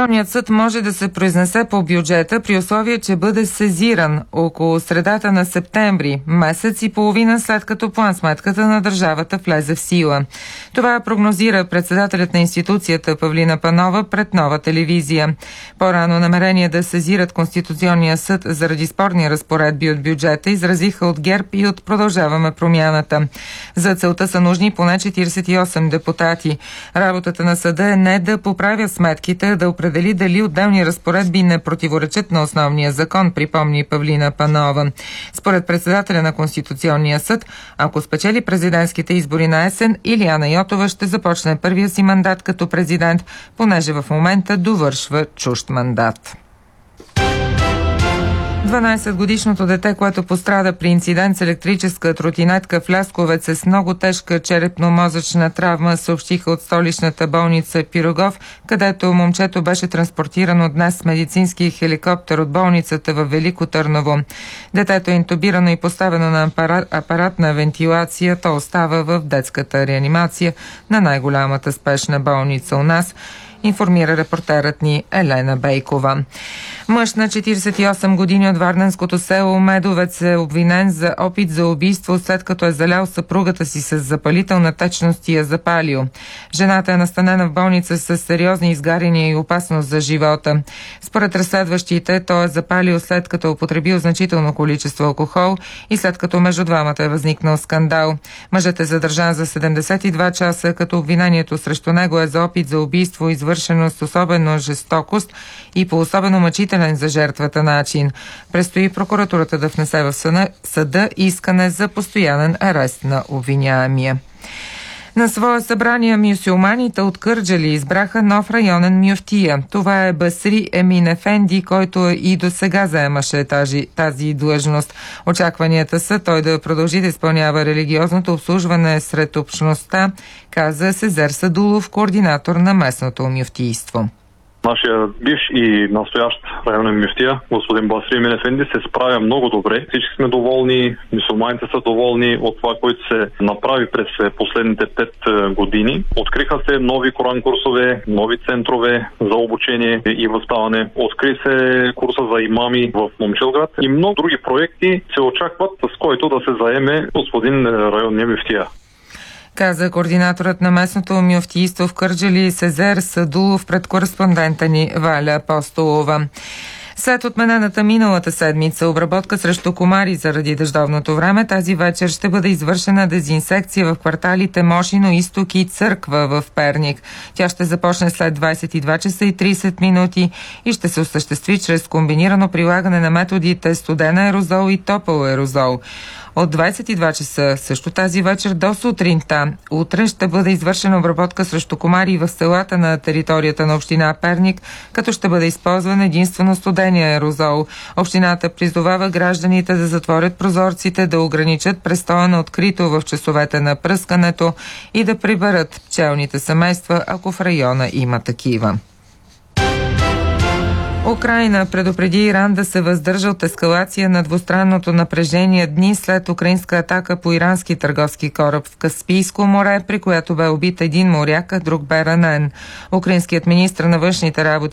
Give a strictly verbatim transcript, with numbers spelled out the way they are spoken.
Конституционният съд може да се произнесе по бюджета при условие, че бъде сезиран около средата на септември, месец и половина след като план-сметката на държавата влезе в сила. Това прогнозира председателят на институцията Павлина Панова пред Нова телевизия. По-рано намерение да сезират Конституционния съд заради спорни разпоредби от бюджета изразиха от ГЕРБ и от Продължаваме промяната. За целта са нужни поне четиридесет и осем депутати. Работата на съда е не да поправя сметките, да определи дали отделни разпоредби не противоречат на основния закон, припомни Павлина Панова. Според председателя на Конституционния съд, ако спечели президентските избори на есен, Илияна Йотова ще започне първия си мандат като президент, понеже в момента довършва чужд мандат. дванадесетгодишното дете, което пострада при инцидент с електрическа тротинетка в Лясковец с много тежка черепно-мозъчна травма, съобщиха от столичната болница Пирогов, където момчето беше транспортирано днес с медицински хеликоптер от болницата в Велико Търново. Детето е интубирано и поставено на апарат, апаратна вентилация. То остава в детската реанимация на най-голямата спешна болница у нас, информира репортерът ни Елена Бейкова. Мъж на четиридесет и осем години от варненското село Медовец е обвинен за опит за убийство, след като е залял съпругата си с запалителна течност и я запалил. Жената е настанена в болница с сериозни изгаряния и опасност за живота. Според разследващите, той е запалил след като употребил значително количество алкохол и след като между двамата е възникнал скандал. Мъжът е задържан за седемдесет и два часа, като обвинението срещу него е за опит за убийство, извършено с особено жестокост и по особено мъчителен за жертвата начин. Предстои прокуратурата да внесе в съда искане за постоянен арест на обвиняемия. На своя събрание мюсюлманите от Кърджали избраха нов районен мюфтия. Това е Басри Емин Ефенди, който и до сега заемаше тази, тази длъжност. Очакванията са той да продължи да изпълнява религиозното обслужване сред общността, каза Сезер Садулов, координатор на местното мюфтийство. Нашия бивш и настоящ районен мюфтия, господин Басри Емин Ефенди, се справя много добре. Всички сме доволни, мюсюлманите са доволни от това, което се направи през последните пет години. Откриха се нови Коран курсове, нови центрове за обучение и възставане. Откри се курса за имами в Момчилград и много други проекти се очакват, с който да се заеме господин районния мюфтия, каза координаторът на местното мюфтийство в Кърджали Сезер Садулов пред кореспондента ни Валя Апостолова. След отменената миналата седмица обработка срещу комари заради дъждовното време, тази вечер ще бъде извършена дезинсекция в кварталите Мошино, Изток и Църква в Перник. Тя ще започне след двадесет и два часа и тридесет минути и ще се осъществи чрез комбинирано прилагане на методите студен аерозол и топъл аерозол. От двадесет и два часа също тази вечер до сутринта. Утре ще бъде извършена обработка срещу комари в селата на територията на община Перник, като ще бъде използван единствено студения аерозол. Общината призовава гражданите да затворят прозорците, да ограничат престоя на открито в часовете на пръскането и да приберат пчелните семейства, ако в района има такива. Украйна предупреди Иран да се въздържа от ескалация на двустранното напрежение дни след украинска атака по ирански търговски кораб в Каспийско море, при която бе убит един моряк, а друг бе ранен. Украинският министър на външните работи